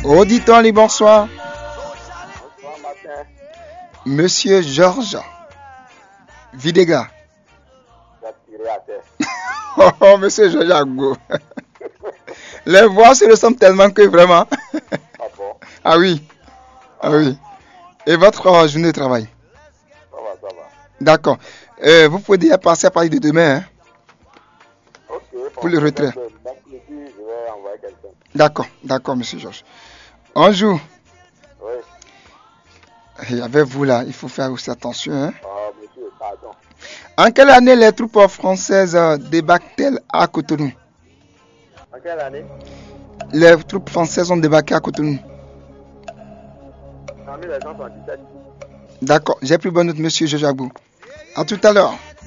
Auditeur, bonsoir. Bonsoir matin. Monsieur Georges Videga. J'ai tiré à terre. Oh, monsieur Georges Agbo. Les voix se ressemblent tellement que vraiment. Ah bon? Ah oui. Ah oui. Et votre journée de travail? Ça va. D'accord. Vous pouvez déjà passer à partir de demain, hein, Ok. pour le retrait. Mercredi, je vais envoyer quelqu'un. D'accord, monsieur Georges. On joue. Oui. Et avec vous là, il faut faire aussi attention. Hein. Ah, monsieur, pardon. En quelle année les troupes françaises débarquent-elles à Cotonou? En quelle année? Les troupes françaises ont débarqué à Cotonou. En 1977. D'accord. J'ai pris bonne note, monsieur Georges Agbo. À tout à l'heure.